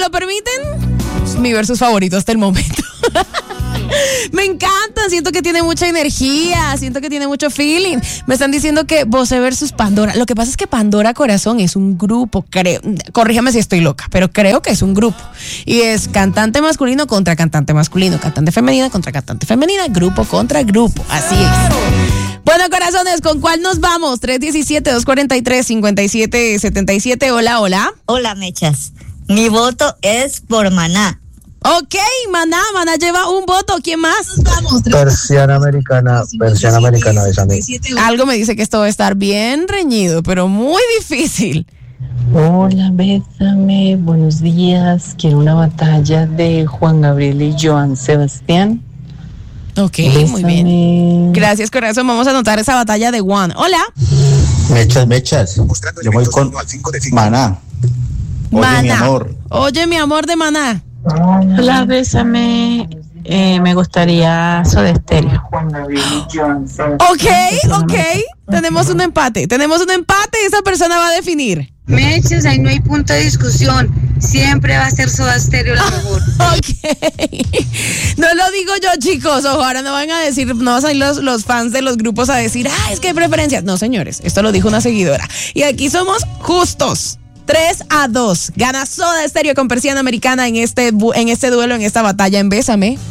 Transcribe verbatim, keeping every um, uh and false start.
lo permiten, mi versus favorito hasta el momento. Me encanta, siento que tiene mucha energía, siento que tiene mucho feeling. Me están diciendo que Bose versus Pandora. Lo que pasa es que Pandora Corazón es un grupo, creo, corríjame si estoy loca, pero creo que es un grupo. Y es cantante masculino contra cantante masculino, cantante femenina contra cantante femenina, grupo contra grupo, así es. Bueno, corazones, ¿con cuál nos vamos? tres uno siete, dos cuatro tres, cinco siete siete siete. Hola, hola. Hola, mechas. Mi voto es por Maná. Ok, Maná, Maná lleva un voto. ¿Quién más? Persiana americana, persiana americana, Bésame. Algo me dice que esto va a estar bien reñido, pero muy difícil. Hola, Bésame, buenos días. Quiero una batalla de Juan Gabriel y Joan Sebastián. Ok, Bésame. muy bien. Gracias, corazón. Vamos a anotar esa batalla de Juan. Hola. Mechas, mechas. Yo voy con Maná. Oye, Maná. mi amor. Oye, mi amor de Maná. Hola, Bésame. Eh, me gustaría Soda Stereo. Ok, ok. Tenemos un empate. Tenemos un empate. Esa persona va a definir. Mechas, ahí no hay punto de discusión. Siempre va a ser Soda Stereo la mejor. Ok. No lo digo yo, chicos. Ojo, ahora no van a decir, no van a salir los, los fans de los grupos a decir, ah, es que hay preferencias. No, señores, esto lo dijo una seguidora. Y aquí somos justos. tres a dos. Gana Soda Stereo con Persiana Americana en este, en este duelo, en esta batalla en Bésame.